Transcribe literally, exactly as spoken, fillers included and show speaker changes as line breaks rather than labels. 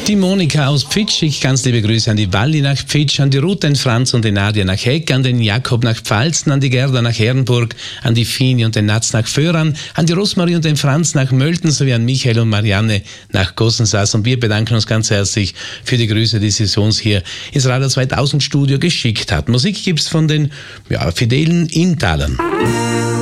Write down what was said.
Die Monika aus Pfitsch, ich ganz liebe Grüße an die Walli nach Pfitsch, an die Ruth, den Franz und die Nadia nach Heck, an den Jakob nach Pfalzen, an die Gerda nach Herrenburg, an die Fini und den Natz nach Föhran, an die Rosmarie und den Franz nach Mölten sowie an Michael und Marianne nach Gossensaas. Und wir bedanken uns ganz herzlich für die Grüße, die Sie uns hier ins Radio zweitausend Studio geschickt hat. Musik gibt's von den ja, fidelen Inntalern.